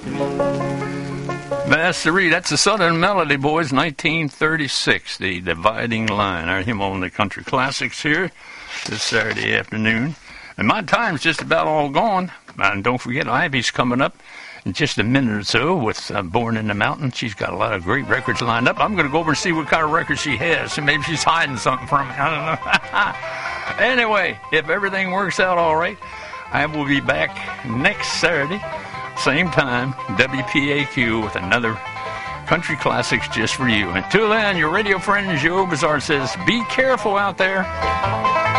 That's the Southern Melody Boys, 1936, the Dividing Line. I hear him on the Country Classics here this Saturday afternoon. And my time's just about all gone. And don't forget, Ivy's coming up in just a minute or so with Born in the Mountains. She's got a lot of great records lined up. I'm going to go over and see what kind of records she has. So maybe she's hiding something from me. I don't know. Anyway, if everything works out all right, I will be back next Saturday, same time, WPAQ, with another Country Classics just for you. Until then, your radio friend Joe Bizarre says, be careful out there.